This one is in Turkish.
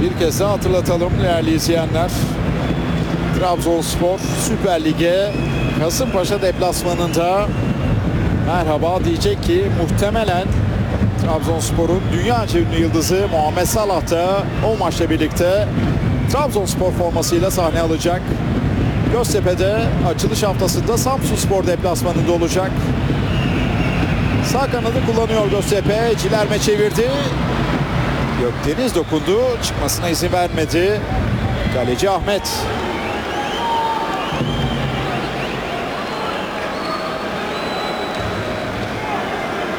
Bir kez daha hatırlatalım değerli izleyenler. Trabzonspor Süper Lig'e Kasımpaşa deplasmanında merhaba diyecek ki muhtemelen Trabzonspor'un dünyaca ünlü yıldızı Muhammed Salah da o maçla birlikte Trabzonspor formasıyla sahne alacak. Göztepe'de açılış haftasında Samsunspor deplasmanında olacak. Sağ kanadı kullanıyor Göztepe. Cilerme çevirdi. Gökdeniz dokundu. Çıkmasına izin vermedi. Kaleci Ahmet.